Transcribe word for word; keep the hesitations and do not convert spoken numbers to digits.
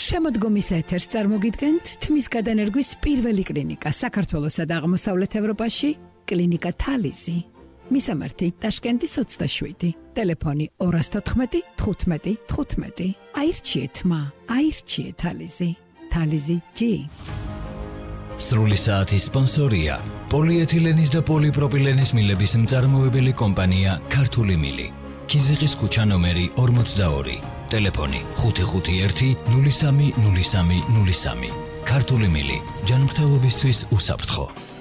შემოდგომის ეთერს წარმოგიდგენთ თმის გადანერგვის პირველი კლინიკა საქართველოსა და აღმოსავლეთ ევროპაში, კლინიკა თალიზი. მისამართი ტაშკენტის ოცდაშვიდი, ტელეფონი ორას თოთხმეტი თხუთმეტი თხუთმეტი. აირჩიეთ მა, აირჩიეთ თალიზი. თალიზი ჯი. სრული საათის სპონსორია პოლიეთილენის და პოლიპროპილენის მილების მწარმოებელი კომპანია ქართული მილი. ქიზიყის ქუჩა ნომერი ორმოცდაორი. ტელეფონი ხუთი ხუთი ერთი ნული სამი ნული სამი ნული სამი. ქართული მილი ჯანმრთელობისთვის უსაფრთხო.